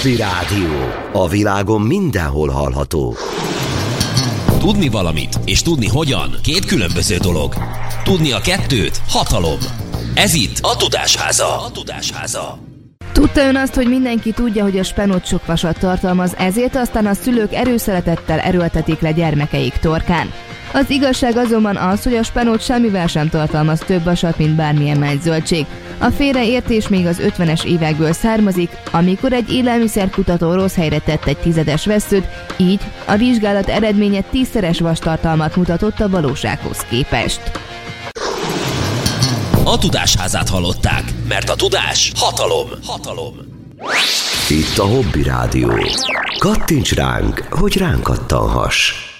Hobby Rádió. A világon mindenhol hallható. Tudni valamit és tudni hogyan két különböző dolog. Tudni a kettőt hatalom. Ez itt a Tudásháza. Tudta ön azt, hogy mindenki tudja, hogy a spenót sok vasat tartalmaz, ezért aztán a szülők erőszeretettel erőltetik le gyermekeik torkán? Az igazság azonban az, hogy a spenót semmivel sem tartalmaz több vasat, mint bármilyen más zöldség. A félreértés még az 50-es évekből származik, amikor egy élelmiszerkutató rossz helyre tett egy 10-es vesszőt, így a vizsgálat eredménye 10-szeres vastartalmat mutatott a valósághoz képest. A Tudásházát hallották, mert a tudás hatalom. Itt a Hobby Rádió. Kattints ránk, hogy ránk kattanhass.